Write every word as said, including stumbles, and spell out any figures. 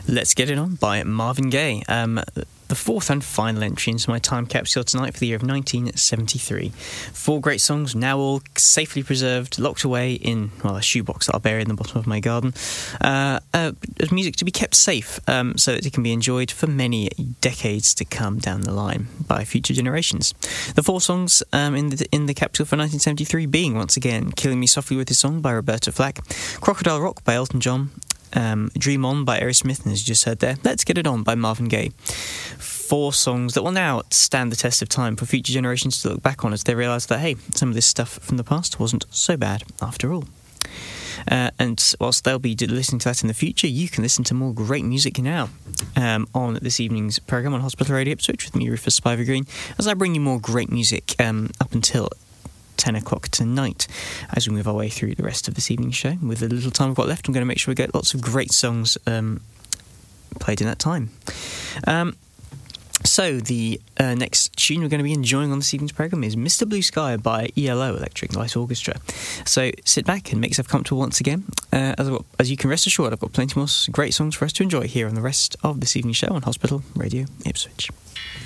Let's Get It On by Marvin Gaye. Um, the fourth and final entry into my time capsule tonight for the year of nineteen seventy-three. Four great songs, now all safely preserved, locked away in, well, a shoebox that I'll bury in the bottom of my garden. Uh, uh, music to be kept safe um, so that it can be enjoyed for many decades to come down the line by future generations. The four songs um, in the in the capsule for nineteen seventy-three being, once again, Killing Me Softly With His Song by Roberta Flack, Crocodile Rock by Elton John, Um, Dream On by Aerosmith, and as you just heard there, Let's Get It On by Marvin Gaye. Four songs that will now stand the test of time for future generations to look back on as they realise that, hey, some of this stuff from the past wasn't so bad after all. Uh, and whilst they'll be listening to that in the future, you can listen to more great music now um, on this evening's programme on Hospital Radio Ipswich with me, Rufus Spiver-Green, as I bring you more great music um, up until ten o'clock tonight as we move our way through the rest of this evening's show. With the little time we've got left, I'm going to make sure we get lots of great songs um, played in that time. Um, so the uh, next tune we're going to be enjoying on this evening's programme is Mister Blue Sky by E L O, Electric Light Orchestra. So sit back and make yourself comfortable once again. Uh, as, well, as you can rest assured, I've got plenty more great songs for us to enjoy here on the rest of this evening's show on Hospital Radio Ipswich.